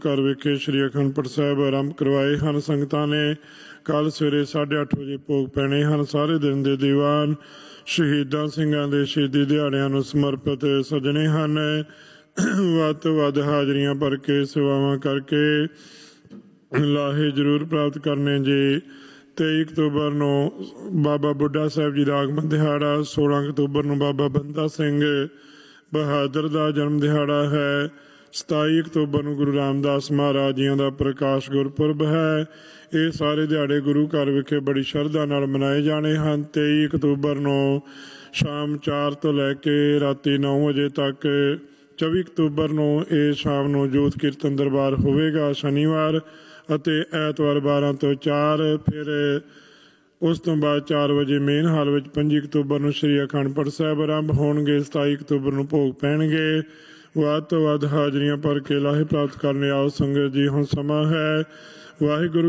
ਘਰ ਵਿਖੇ ਸ੍ਰੀ ਅਖੰਡ ਪਾਠ ਸਾਹਿਬ ਆਰੰਭ ਕਰਵਾਏ ਹਨ। ਸੰਗਤਾਂ ਨੇ ਕੱਲ ਸਵੇਰੇ 8:30 ਵਜੇ ਭੋਗ ਪੈਣੇ ਹਨ। ਸਾਰੇ ਦਿਨ ਦੇ ਦੀਵਾਨ ਸ਼ਹੀਦਾਂ ਸਿੰਘਾਂ ਦੇ ਸ਼ਹੀਦੀ ਦਿਹਾੜਿਆਂ ਨੂੰ ਸਮਰਪਿਤ ਸਜਣੇ ਹਨ। ਵੱਧ ਤੋਂ ਵੱਧ ਹਾਜ਼ਰੀਆਂ ਭਰ ਕੇ ਸੇਵਾਵਾਂ ਕਰਕੇ ਲਾਹੇ ਜ਼ਰੂਰ ਪ੍ਰਾਪਤ ਕਰਨੇ ਜੀ। 23 ਅਕਤੂਬਰ ਨੂੰ ਬਾਬਾ ਬੁੱਢਾ ਸਾਹਿਬ ਜੀ ਦਾ ਆਗਮਨ ਦਿਹਾੜਾ, 16 ਅਕਤੂਬਰ ਨੂੰ ਬਾਬਾ ਬੰਦਾ ਸਿੰਘ ਬਹਾਦਰ ਦਾ ਜਨਮ ਦਿਹਾੜਾ ਹੈ। 27 ਅਕਤੂਬਰ ਨੂੰ ਗੁਰੂ ਰਾਮਦਾਸ ਮਹਾਰਾਜ ਜੀਆਂ ਦਾ ਪ੍ਰਕਾਸ਼ ਗੁਰਪੁਰਬ ਹੈ। ਇਹ ਸਾਰੇ ਦਿਹਾੜੇ ਗੁਰੂ ਘਰ ਵਿਖੇ ਬੜੀ ਸ਼ਰਧਾ ਨਾਲ ਮਨਾਏ ਜਾਣੇ ਹਨ। 23 ਅਕਤੂਬਰ ਨੂੰ ਸ਼ਾਮ 4 ਤੋਂ ਲੈ ਕੇ ਰਾਤੀ 9 ਵਜੇ ਤੱਕ, 24 ਅਕਤੂਬਰ ਨੂੰ ਇਹ ਸ਼ਾਮ ਨੂੰ ਜੋਤ ਕੀਰਤਨ ਦਰਬਾਰ ਹੋਵੇਗਾ ਸ਼ਨੀਵਾਰ, ਅਤੇ ਐਤਵਾਰ 12 ਤੋਂ 4, ਫਿਰ ਉਸ ਤੋਂ ਬਾਅਦ 4 ਵਜੇ ਮੇਨ ਹਾਲ ਵਿੱਚ 25 ਅਕਤੂਬਰ ਨੂੰ ਸ੍ਰੀ ਅਖੰਡ ਪਾਠ ਸਾਹਿਬ ਆਰੰਭ ਹੋਣਗੇ। 27 ਅਕਤੂਬਰ ਨੂੰ ਭੋਗ ਪੈਣਗੇ। ਵੱਧ ਤੋਂ ਵੱਧ ਹਾਜ਼ਰੀਆਂ ਭਰ ਕੇ ਲਾਹੇ ਪ੍ਰਾਪਤ ਕਰਨ ਆਓ ਸੰਗਤ ਜੀ। ਹੁਣ ਸਮਾਂ ਹੈ ਵਾਹਿਗੁਰੂ